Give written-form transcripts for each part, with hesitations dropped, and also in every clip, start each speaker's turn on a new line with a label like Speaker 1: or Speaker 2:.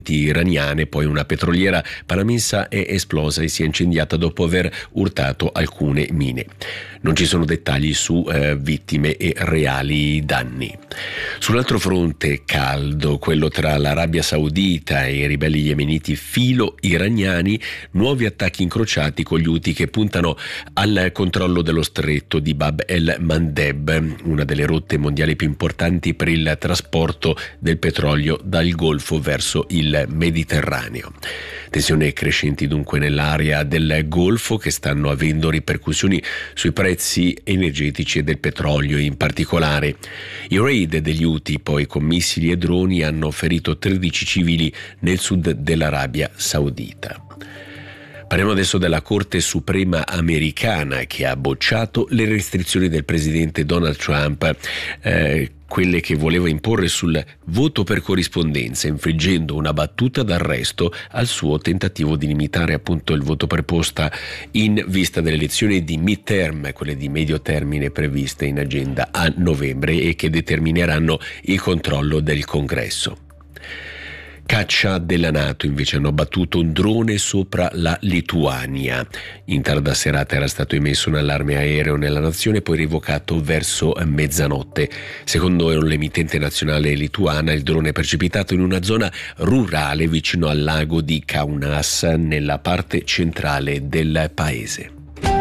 Speaker 1: iraniane. Poi una petroliera panamensa è esplosa e si è incendiata dopo aver urtato alcune mine. Non ci sono dettagli su vittime e reali danni. Sull'altro fronte caldo, quello tra l'Arabia Saudita e i ribelli yemeniti filo-iraniani, nuovi attacchi incrociati con gli Houthi che puntano al controllo dello stretto di Bab el-Mandeb, una delle rotte mondiali più importanti per il trasporto del petrolio dal Golfo verso il Mediterraneo. Tensioni crescenti dunque nell'area del Golfo, che stanno avendo ripercussioni sui prezzi energetici e del petrolio in particolare. I raid degli Houthi, poi con missili e droni, hanno ferito 13 civili nel sud dell'Arabia Saudita. Parliamo adesso della Corte Suprema americana, che ha bocciato le restrizioni del presidente Donald Trump, quelle che voleva imporre sul voto per corrispondenza, infliggendo una battuta d'arresto al suo tentativo di limitare appunto il voto per posta in vista delle elezioni di midterm, quelle di medio termine previste in agenda a novembre e che determineranno il controllo del Congresso. Caccia della NATO, invece, hanno abbattuto un drone sopra la Lituania. In tarda serata era stato emesso un allarme aereo nella nazione, poi revocato verso mezzanotte. Secondo l'emittente nazionale lituana, il drone è precipitato in una zona rurale vicino al lago di Kaunas, nella parte centrale del paese.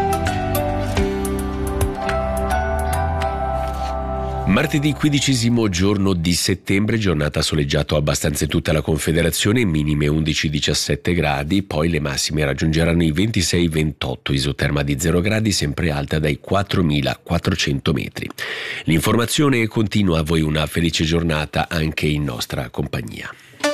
Speaker 1: Martedì 15° giorno di settembre, giornata soleggiata abbastanza in tutta la Confederazione, minime 11-17 gradi, poi le massime raggiungeranno i 26-28, isoterma di 0 gradi, sempre alta dai 4.400 metri. L'informazione continua, a voi una felice giornata anche in nostra compagnia.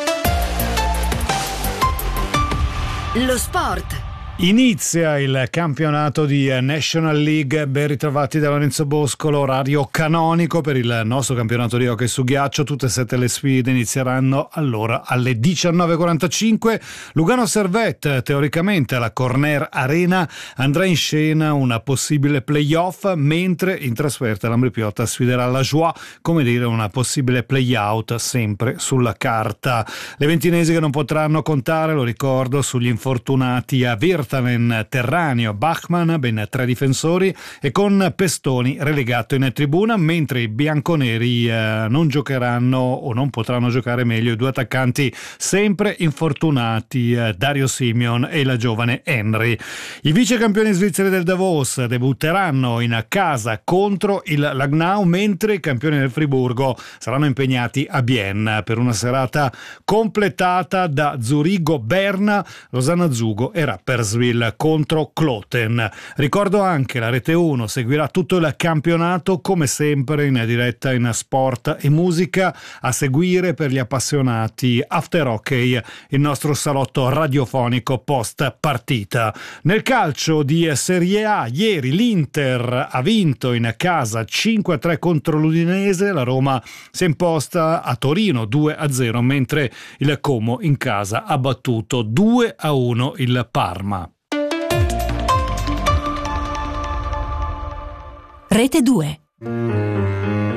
Speaker 2: Lo sport.
Speaker 3: Inizia il campionato di National League, ben ritrovati da Lorenzo Boscolo, orario canonico per il nostro campionato di hockey su ghiaccio. Tutte e 7 le sfide inizieranno allora alle 19:45. Lugano Servette, teoricamente alla Corner Arena, andrà in scena una possibile playoff, mentre in trasferta l'Ambri Piotta sfiderà la Joie, come dire una possibile playout sempre sulla carta. Le ventinesi che non potranno contare, lo ricordo, sugli infortunati a Virtanen, Terraneo, Bachmann, ben 3 difensori, e con Pestoni relegato in tribuna, mentre i bianconeri non giocheranno o non potranno giocare meglio i 2 attaccanti sempre infortunati, Dario Simeon e la giovane Henry. I vice campioni svizzeri del Davos debutteranno in casa contro il Langnau, mentre i campioni del Friburgo saranno impegnati a Bienne per una serata completata da Zurigo Berna, Losanna Zugo e Rapperswil contro Kloten. Ricordo anche la Rete 1 seguirà tutto il campionato come sempre in diretta in sport e musica, a seguire per gli appassionati After Hockey, il nostro salotto radiofonico post partita. Nel calcio di Serie A, ieri l'Inter ha vinto in casa 5-3 contro l'Udinese, la Roma si è imposta a Torino 2-0, mentre il Como in casa ha battuto 2-1 il Parma.
Speaker 2: Rete 2.